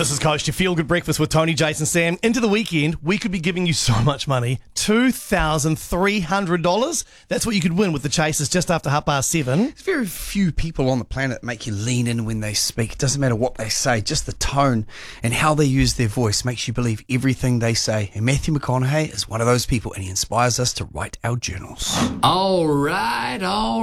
This is Coast, your feel-good breakfast with Tony, Jason, Sam. Into the weekend, we could be giving you so much money. $2,300. That's what you could win with the Chasers just after 7:30. There's very few people on the planet that make you lean in when they speak. It doesn't matter what they say, just the tone and how they use their voice makes you believe everything they say. And Matthew McConaughey is one of those people, and he inspires us to write our journals. All right.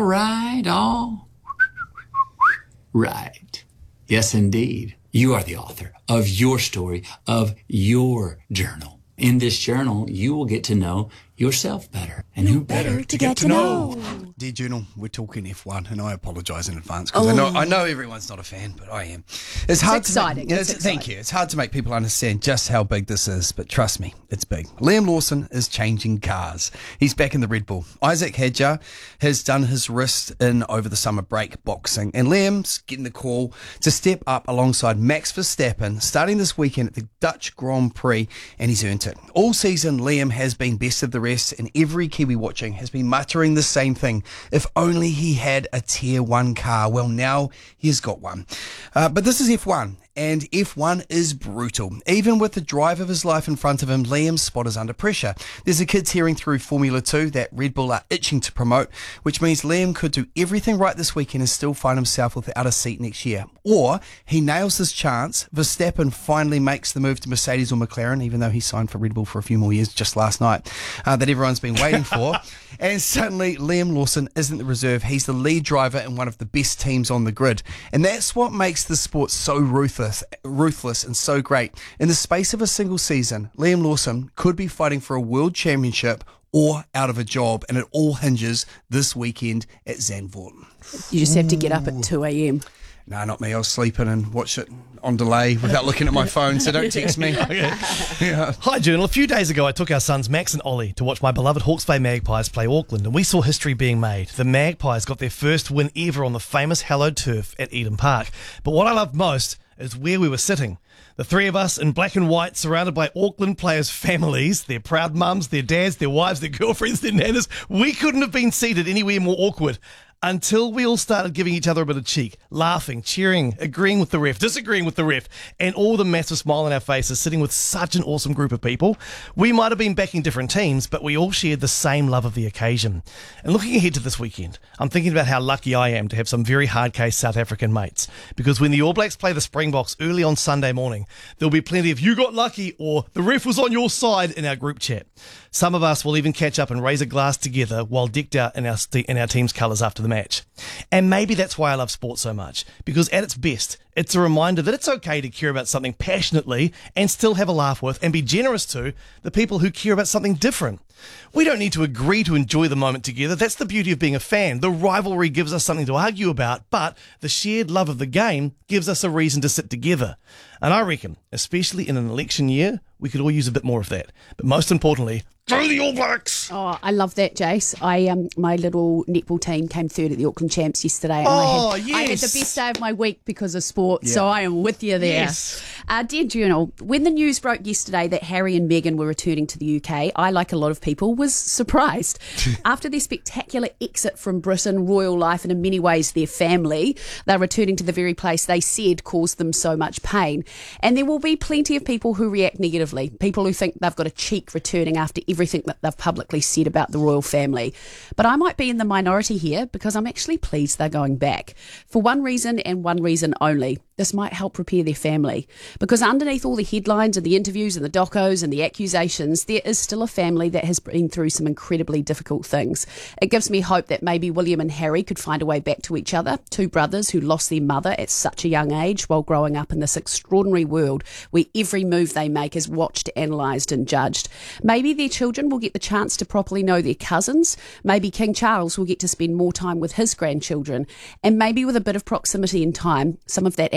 Yes, indeed. You are the author of your story, of your journal. In this journal, you will get to know yourself better. And who better to get to know? Dear Journal, we're talking F1, and I apologise in advance because I know everyone's not a fan, but I am. It's exciting. Thank you. It's hard to make people understand just how big this is, but trust me, it's big. Liam Lawson is changing cars. He's back in the Red Bull. Isaac Hadjar has done his wrist in over the summer break boxing, and Liam's getting the call to step up alongside Max Verstappen starting this weekend at the Dutch Grand Prix, and he's earned it. All season, Liam has been best of the rest, and every Kiwi watching has been muttering the same thing. If only he had a Tier 1 car. Well, now he's got one. But this is F1. And F1 is brutal. Even with the drive of his life in front of him, Liam's spot is under pressure. There's a kid tearing through Formula 2 that Red Bull are itching to promote, which means Liam could do everything right this weekend and still find himself without a seat next year. Or he nails his chance. Verstappen finally makes the move to Mercedes or McLaren, even though he signed for Red Bull for a few more years just last night, that everyone's been waiting for. And suddenly Liam Lawson isn't the reserve. He's the lead driver in one of the best teams on the grid. And that's what makes the sport so ruthless and so great. In the space of a single season, Liam Lawson could be fighting for a world championship or out of a job, and it all hinges this weekend at Zandvoort. You just have to get up at 2 a.m. No, not me. I was sleeping and watched it on delay without looking at my phone, so don't text me. Okay. Yeah. Hi, Journal. A few days ago, I took our sons Max and Ollie to watch my beloved Hawke's Bay Magpies play Auckland, and we saw history being made. The Magpies got their first win ever on the famous hallowed turf at Eden Park. But what I loved most is where we were sitting. The three of us in black and white, surrounded by Auckland players' families, their proud mums, their dads, their wives, their girlfriends, their nanas. We couldn't have been seated anywhere more awkward until we all started giving each other a bit of cheek, laughing, cheering, agreeing with the ref, disagreeing with the ref, and all the massive smile on our faces, sitting with such an awesome group of people. We might have been backing different teams, but we all shared the same love of the occasion. And looking ahead to this weekend, I'm thinking about how lucky I am to have some very hard-case South African mates, because when the All Blacks play the Springboks early on Sunday morning, there'll be plenty of "you got lucky" or "the ref was on your side" in our group chat. Some of us will even catch up and raise a glass together while decked out in our team's colours after the match. And maybe that's why I love sport so much, because at its best, it's a reminder that it's okay to care about something passionately and still have a laugh with and be generous to the people who care about something different. We don't need to agree to enjoy the moment together. That's the beauty of being a fan. The rivalry gives us something to argue about, but the shared love of the game gives us a reason to sit together. And I reckon, especially in an election year, we could all use a bit more of that. But most importantly, go the All Blacks! Oh, I love that, Jace. My little netball team came third at the Auckland Champs yesterday. And I had the best day of my week because of sport, so I am with you there. Yes. Dear Journal, when the news broke yesterday that Harry and Meghan were returning to the UK, I, like a lot of people, was surprised. After their spectacular exit from Britain, royal life, and in many ways their family, they're returning to the very place they said caused them so much pain. And there will be plenty of people who react negatively, people who think they've got a cheek returning after everything that they've publicly said about the royal family. But I might be in the minority here because I'm actually pleased they're going back. For one reason and one reason only. This might help prepare their family. Because underneath all the headlines and the interviews and the docos and the accusations, there is still a family that has been through some incredibly difficult things. It gives me hope that maybe William and Harry could find a way back to each other, two brothers who lost their mother at such a young age while growing up in this extraordinary world where every move they make is watched, analysed and judged. Maybe their children will get the chance to properly know their cousins. Maybe King Charles will get to spend more time with his grandchildren. And maybe with a bit of proximity and time, some of that